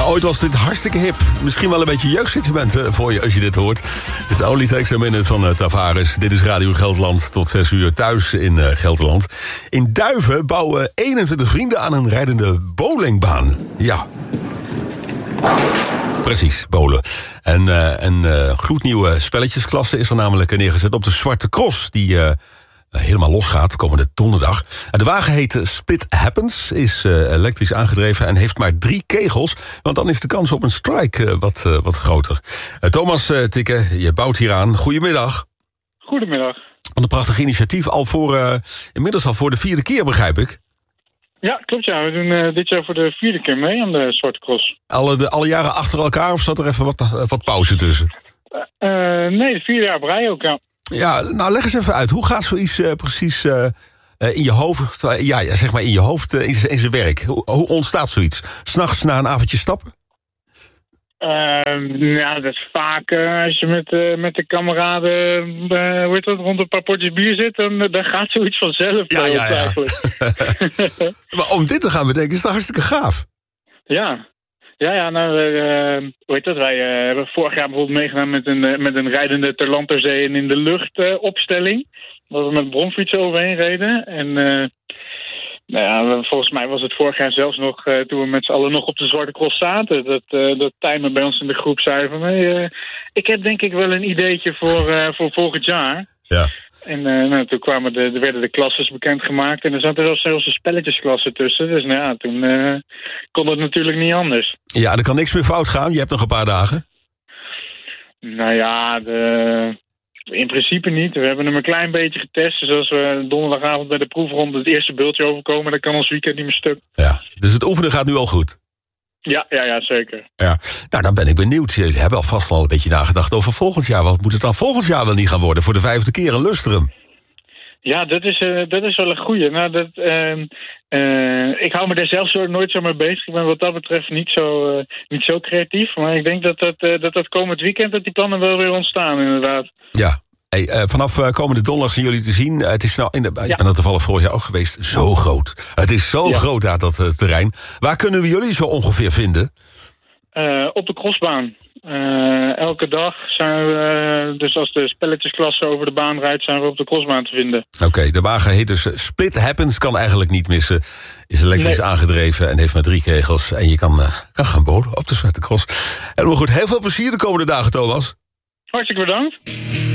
ooit was dit hartstikke hip. Misschien wel een beetje jeugdsentiment voor je als je dit hoort. Het Only Takes a Minute van Tavares. Dit is Radio Gelderland tot 6 uur thuis in Gelderland. In Duiven bouwen 21 vrienden aan een rijdende bowlingbaan. Ja. Precies, bowlen. En een gloednieuwe spelletjesklasse is er namelijk neergezet op de Zwarte Cross. Die helemaal losgaat komende donderdag. De wagen heet Split Happens, is elektrisch aangedreven en heeft maar 3 kegels. Want dan is de kans op een strike wat groter. Thomas Tikke, je bouwt hier aan. Goedemiddag. Goedemiddag. Een prachtig initiatief, inmiddels al voor de 4e keer, begrijp ik. Ja, klopt ja. We doen dit jaar voor de 4e keer mee aan de Zwarte Cross. Alle jaren achter elkaar of zat er even wat pauze tussen? Nee, de 4 jaar op rij ook, ja. Ja, nou leg eens even uit. Hoe gaat zoiets precies in je hoofd, zeg maar in je hoofd, in zijn werk? Hoe ontstaat zoiets? 'S Nachts na een avondje stappen? Ja, dat is vaak als je met de kameraden rond een paar potjes bier zit, dan gaat zoiets vanzelf. Ja. Eigenlijk. Maar om dit te gaan bedenken is dat hartstikke gaaf. Ja. Ja, nou, wij hebben vorig jaar bijvoorbeeld meegedaan met een rijdende ter land ter zee en in de lucht opstelling. Dat we met bromfietsen overheen reden. En volgens mij was het vorig jaar zelfs nog, toen we met z'n allen nog op de Zwarte Cross zaten, dat Tijmen bij ons in de groep zei van, ik heb denk ik wel een ideetje voor volgend jaar. Ja. En toen werden de klasses bekendgemaakt en er zaten zelfs een spelletjesklasse tussen. Dus toen kon het natuurlijk niet anders. Ja, er kan niks meer fout gaan. Je hebt nog een paar dagen. Nou ja, in principe niet. We hebben hem een klein beetje getest. Dus als we donderdagavond bij de proefronde het eerste beeldje overkomen, dan kan ons weekend niet meer stuk. Ja, dus het oefenen gaat nu al goed. Ja, zeker. Ja. Nou, dan ben ik benieuwd. Jullie hebben alvast al een beetje nagedacht over volgend jaar. Wat moet het dan volgend jaar wel niet gaan worden? Voor de 5e keer een lustrum. Ja, dat is wel een goeie. Nou, ik hou me daar zelf nooit zo mee bezig. Ik ben wat dat betreft niet zo creatief. Maar ik denk dat komend weekend dat die plannen wel weer ontstaan, inderdaad. Ja. Hey, vanaf komende donderdag zijn jullie te zien. Het is ik ben er toevallig vorig jaar ook geweest. Zo groot. Het is zo groot daar, dat terrein. Waar kunnen we jullie zo ongeveer vinden? Op de crossbaan. Elke dag zijn we, dus als de spelletjesklasse over de baan rijdt, zijn we op de crossbaan te vinden. Oké, de wagen heet dus Split Happens, kan eigenlijk niet missen. Is elektrisch aangedreven en heeft maar 3 kegels. En je kan gaan bowlen op de Zwarte Cross. En goed, heel veel plezier de komende dagen, Thomas. Hartstikke bedankt.